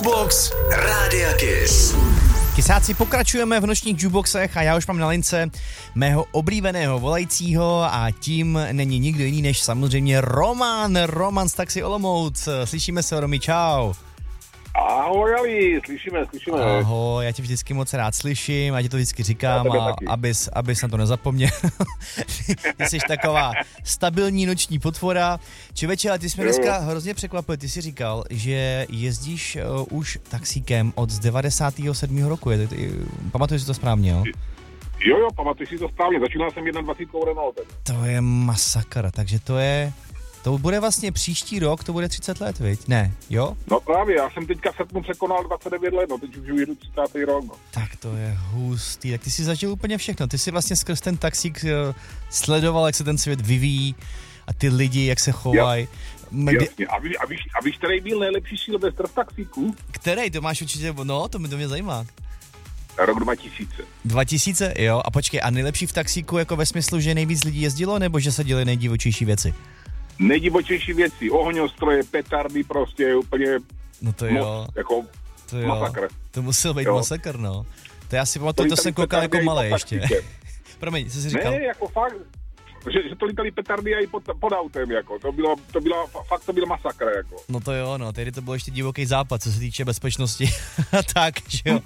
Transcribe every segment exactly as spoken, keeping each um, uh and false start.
Jukebox Rádia Kiss. Kysáci, pokračujeme v nočních jukeboxech a já už mám na lince mého oblíbeného volajícího a tím není nikdo jiný než samozřejmě Roman. Roman z Taxi Olomouc. Slyšíme se, Romy, čau. Ahoj, Ali, slyšíme, slyšíme. Ahoj, já tě vždycky moc rád slyším, já ti to vždycky říkám, a abys, abys na to nezapomněl. Ty jsi taková stabilní noční potvora. Čověče, ale ty jsi mě dneska hrozně překvapil, ty jsi říkal, že jezdíš uh, už taxíkem od z devadesátého sedmého roku, je, ty, pamatuješ si to správně, jo? Jo, jo, pamatuji si to správně, začínal jsem dvacet Renaultem. To je masakr, takže to je... To bude vlastně příští rok, to bude třicet let, viď? Ne, jo? No právě, já jsem teďka v srpnu překonal dvacet devět let, no teď už jedu třicátý rok. No. Tak to je hustý, tak ty jsi zažil úplně všechno, ty jsi vlastně skrz ten taxík sledoval, jak se ten svět vyvíjí a ty lidi, jak se chovají. Jasně, a, ví, a, víš, a víš, který byl nejlepší Silvestr v taxíku? Který, to máš určitě, no, to mě, to mě zajímá. Rok dva tisíce. dva tisíce, jo, a počkej, a nejlepší v taxíku jako ve smyslu, že nejvíc lidí jezdilo, nebo že se děly nejdivočejší věci? Nejdivočejší věci, ohňostroje, petardy, prostě úplně no to jo. moc, jako to jo. masakr. To musel být jo. masakr, no. To já si pamatuju, to jsem koukal jako malý ještě. Promiň, co jsi říkal? Ne, jako fakt, že, že to lítali petardy i pod, pod autem, jako, to bylo, to bylo, fakt to byl masakr, jako. No to jo, no, tehdy to bylo ještě divoký západ, co se týče bezpečnosti, tak, že jo.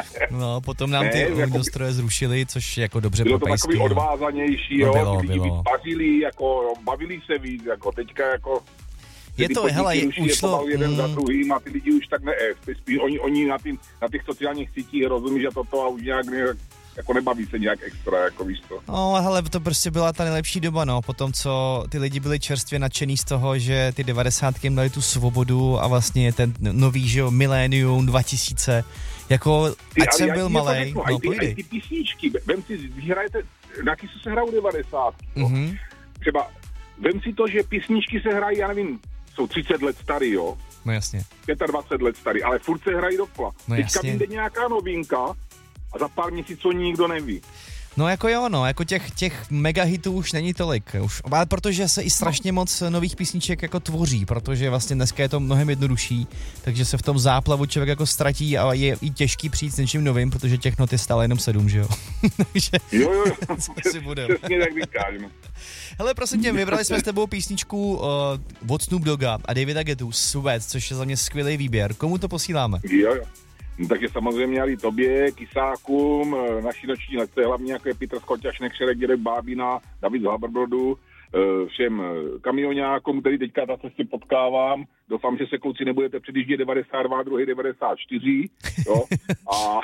No, potom nám ty ohňostroje zrušili, což jako dobře bylo pro to takový odvázanější, jo, no, bylo, ty lidi bylo. pařili, jako, jo, bavili se víc, jako, teďka, jako, je to, hele, je, už šlo... jeden mm. za druhým a ty lidi už tak ne, spíš oni, oni na, tým, na těch sociálních sítích rozumí, že toto a už nějak ne, jako nebaví se nějak extra, jako víš to. No, hele, to prostě byla ta nejlepší doba, no, potom, co ty lidi byli čerstvě nadšený z toho, že ty devadesátky jim dali tu svobodu a vlastně ten nový, že jo, milénium dva tisíce, jako, ty, ať jsem byl malej, řeknu, no, ty, pojdi. ty písničky, vem si, když hrajete, na kysu se hrajou devadesátky, mm-hmm. třeba, vem si to, že písničky se hrají, já nevím, jsou třicet let starý, jo. No jasně. dvacet pět let starý, ale furt se hrají dokola. No teďka vyjde nějaká novinka a za pár měsíců nikdo neví. No jako jo, no, jako těch, těch megahitů už není tolik, už, ale protože se i strašně moc nových písniček jako tvoří, protože vlastně dneska je to mnohem jednodušší, takže se v tom záplavu člověk jako ztratí a je i těžký přijít s něčím novým, protože těch not je stále jenom sedm, že jo? takže, jo, jo, co si budeme. Přesně tak říkáš, no. Hele, prosím tě, vybrali jsme s tebou písničku uh, od Snoop Dogga a Davida Guettu, Sweat, což je za mě skvělý výběr. Komu to posíláme? Jo, jo. No, takže samozřejmě i tobě, Kysákům, naší noční letce, hlavně jako je Petr Skoťaš, Nekšerek, Dědek Bábina, David z Haberbrodu, všem kamionákům, který teďka na cestě potkávám. Doufám, že se kluci nebudete předjíždět devadesát dva, druhý devadesát čtyři, jo. A,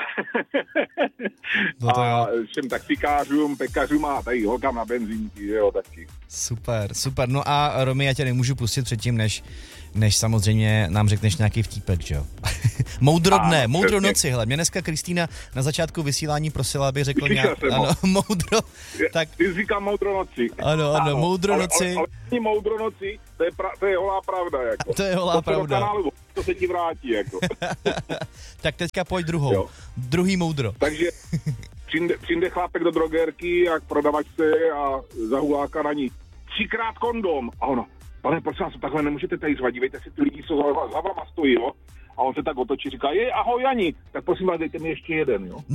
no a všem taxikářům, pekařům a tady holkám na benzínky, jo, taky. Super, super. No a Romy, já tě nemůžu pustit předtím, než, než samozřejmě nám řekneš nějaký vtípek, že jo? Moudro dne, moudro noci, hele, mě dneska Kristýna na začátku vysílání prosila, aby řekl nějak, ano, moudro, tak... Ty jsi říkal moudro noci. Ano, ano, ano moudro noci. Ale, ale, ale moudro noci, to je, pra, to je holá pravda, jako. To je holá to pravda. Kanálu, to se ti vrátí, jako. Tak teďka pojď druhou, jo. Druhý moudro. Takže přijde, přijde chlápek do drogerky a k prodavačce a zahuláka na ní. Třikrát kondom. A ono, pane, prosím vás, takhle nemůžete tady zvadit, dívejte si, ty lidi, co za, za vama stojí, jo. A on se tak otočí, říká, je, ahoj Jani, tak prosím vás, dejte mi ještě jeden, jo.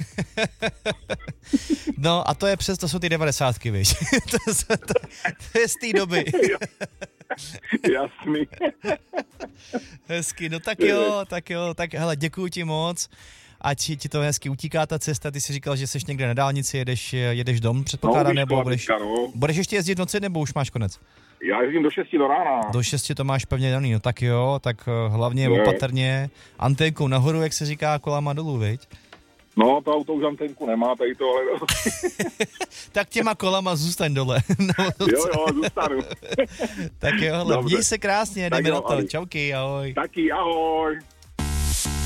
No a to je přes, to jsou ty devadesátky, víš. to, to, to, to je z té doby. Jasný. Hezky, no tak jo, tak jo, tak hele, děkuju ti moc. Ať ti to hezky utíká ta cesta, ty jsi říkal, že jsi někde na dálnici, jedeš, jedeš dom, předpokládám, no, nebo budeš, no. budeš ještě jezdit v noci, nebo už máš konec? Já jezdím do šesti do rána. Do šesti to máš pevně daný, no tak jo, tak hlavně ne. opatrně, anténkou nahoru, jak se říká, kolama dolů, viď? No, to auto už anténku nemá, tady to, ale... Tak těma kolama zůstaň dole. No, jo, jo, zůstanu. Tak jo, hele, měj se krásně, jdeme na to, čauky, ahoj. Taky, ahoj.